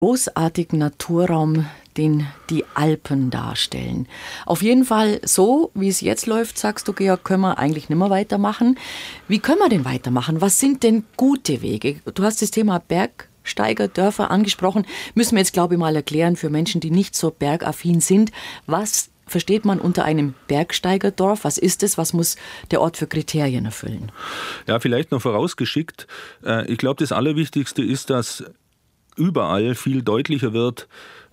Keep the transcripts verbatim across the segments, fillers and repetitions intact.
großartigen Naturraum, den die Alpen darstellen. Auf jeden Fall so, wie es jetzt läuft, sagst du, Georg, können wir eigentlich nicht mehr weitermachen. Wie können wir denn weitermachen? Was sind denn gute Wege? Du hast das Thema Bergsteigerdörfer angesprochen. Müssen wir jetzt, glaube ich, mal erklären für Menschen, die nicht so bergaffin sind. Was versteht man unter einem Bergsteigerdorf? Was ist es? Was muss der Ort für Kriterien erfüllen? Ja, vielleicht noch vorausgeschickt. Ich glaube, das Allerwichtigste ist, dass überall viel deutlicher wird,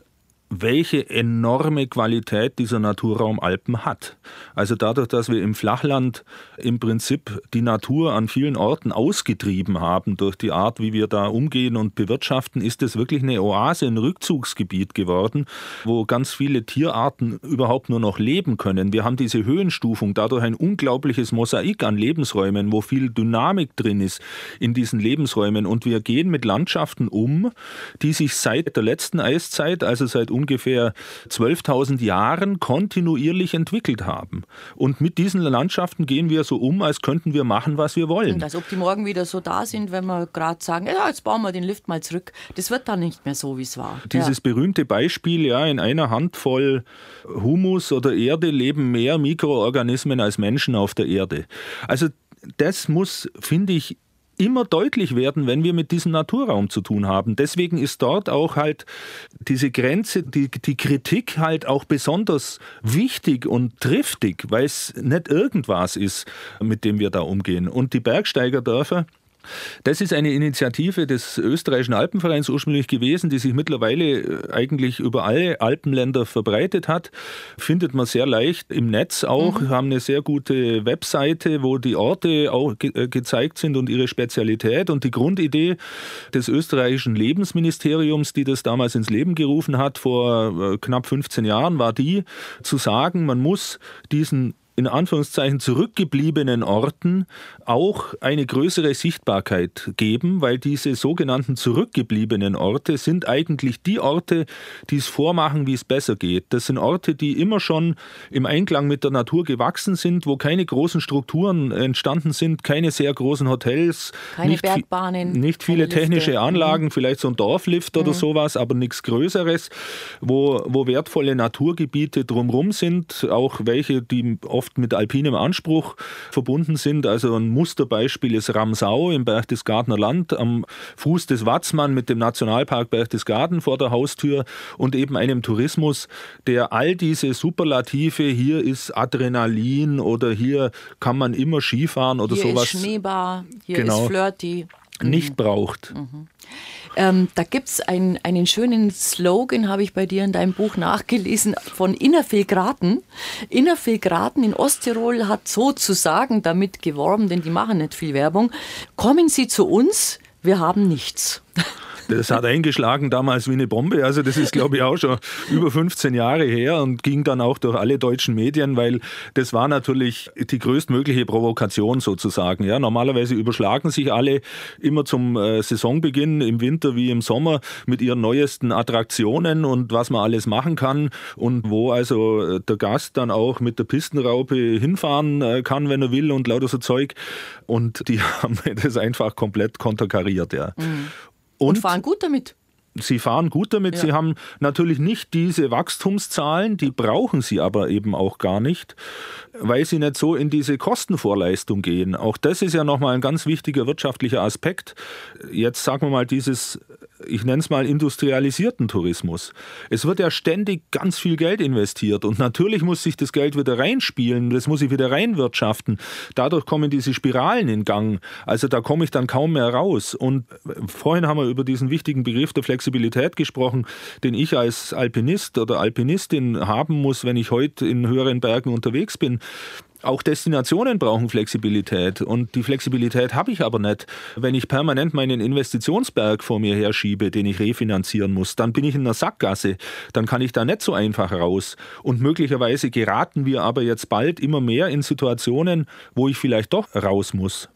welche enorme Qualität dieser Naturraum Alpen hat. Also dadurch, dass wir im Flachland im Prinzip die Natur an vielen Orten ausgetrieben haben durch die Art, wie wir da umgehen und bewirtschaften, ist es wirklich eine Oase, ein Rückzugsgebiet geworden, wo ganz viele Tierarten überhaupt nur noch leben können. Wir haben diese Höhenstufung, dadurch ein unglaubliches Mosaik an Lebensräumen, wo viel Dynamik drin ist in diesen Lebensräumen. Und wir gehen mit Landschaften um, die sich seit der letzten Eiszeit, also seit ungefähr zwölftausend Jahren kontinuierlich entwickelt haben. Und mit diesen Landschaften gehen wir so um, als könnten wir machen, was wir wollen. Und als ob die morgen wieder so da sind, wenn wir gerade sagen, ja, jetzt bauen wir den Lift mal zurück. Das wird dann nicht mehr so, wie es war. Dieses ja. berühmte Beispiel, ja, in einer Handvoll Humus oder Erde leben mehr Mikroorganismen als Menschen auf der Erde. Also das muss, finde ich, immer deutlich werden, wenn wir mit diesem Naturraum zu tun haben. Deswegen ist dort auch halt diese Grenze, die, die Kritik halt auch besonders wichtig und triftig, weil es nicht irgendwas ist, mit dem wir da umgehen. Und die Bergsteigerdörfer, das ist eine Initiative des österreichischen Alpenvereins ursprünglich gewesen, die sich mittlerweile eigentlich über alle Alpenländer verbreitet hat. Findet man sehr leicht im Netz auch, mhm. haben eine sehr gute Webseite, wo die Orte auch ge- gezeigt sind und ihre Spezialität. Und die Grundidee des österreichischen Lebensministeriums, die das damals ins Leben gerufen hat, vor äh, knapp fünfzehn Jahren, war die, zu sagen, man muss diesen in Anführungszeichen zurückgebliebenen Orten auch eine größere Sichtbarkeit geben, weil diese sogenannten zurückgebliebenen Orte sind eigentlich die Orte, die es vormachen, wie es besser geht. Das sind Orte, die immer schon im Einklang mit der Natur gewachsen sind, wo keine großen Strukturen entstanden sind, keine sehr großen Hotels, keine nicht Bergbahnen, fi- nicht viele technische Lifte. Anlagen, mhm. vielleicht so ein Dorflift oder mhm. sowas, aber nichts Größeres, wo, wo wertvolle Naturgebiete drumherum sind, auch welche, die oft mit alpinem Anspruch verbunden sind. Also ein Musterbeispiel ist Ramsau im Berchtesgadener Land, am Fuß des Watzmann mit dem Nationalpark Berchtesgaden vor der Haustür und eben einem Tourismus, der all diese Superlative, hier ist Adrenalin oder hier kann man immer Skifahren oder hier sowas. Hier ist Schneebar, hier genau, ist Flirty. Nicht mhm. braucht. Mhm. Ähm, da gibt es ein, einen schönen Slogan, habe ich bei dir in deinem Buch nachgelesen, von Innervillgraten. Innervillgraten in Osttirol hat sozusagen damit geworben, denn die machen nicht viel Werbung. Kommen Sie zu uns, wir haben nichts. Das hat eingeschlagen damals wie eine Bombe. Also das ist, glaube ich, auch schon über fünfzehn Jahre her und ging dann auch durch alle deutschen Medien, weil das war natürlich die größtmögliche Provokation sozusagen. Ja, normalerweise überschlagen sich alle immer zum äh, Saisonbeginn im Winter wie im Sommer mit ihren neuesten Attraktionen und was man alles machen kann und wo also der Gast dann auch mit der Pistenraupe hinfahren äh, kann, wenn er will und lauter so Zeug. Und die haben das einfach komplett konterkariert. Ja. Mhm. Und, und fahren gut damit. Sie fahren gut damit. Ja. Sie haben natürlich nicht diese Wachstumszahlen, die brauchen sie aber eben auch gar nicht, weil sie nicht so in diese Kostenvorleistung gehen. Auch das ist ja nochmal ein ganz wichtiger wirtschaftlicher Aspekt. Jetzt sagen wir mal dieses, ich nenne es mal industrialisierten Tourismus. Es wird ja ständig ganz viel Geld investiert und natürlich muss sich das Geld wieder reinspielen, das muss ich wieder reinwirtschaften. Dadurch kommen diese Spiralen in Gang. Also da komme ich dann kaum mehr raus. Und vorhin haben wir über diesen wichtigen Begriff der Flexibilität gesprochen, den ich als Alpinist oder Alpinistin haben muss, wenn ich heute in höheren Bergen unterwegs bin. Auch Destinationen brauchen Flexibilität und die Flexibilität habe ich aber nicht. Wenn ich permanent meinen Investitionsberg vor mir herschiebe, den ich refinanzieren muss, dann bin ich in einer Sackgasse, dann kann ich da nicht so einfach raus. Und möglicherweise geraten wir aber jetzt bald immer mehr in Situationen, wo ich vielleicht doch raus muss.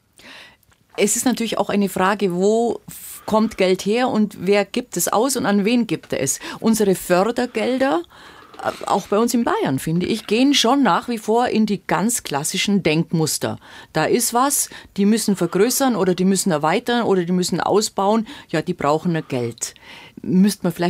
Es ist natürlich auch eine Frage, wo kommt Geld her und wer gibt es aus und an wen gibt er es? Unsere Fördergelder, auch bei uns in Bayern, finde ich, gehen schon nach wie vor in die ganz klassischen Denkmuster. Da ist was, die müssen vergrößern oder die müssen erweitern oder die müssen ausbauen. Ja, die brauchen Geld. Müsste man vielleicht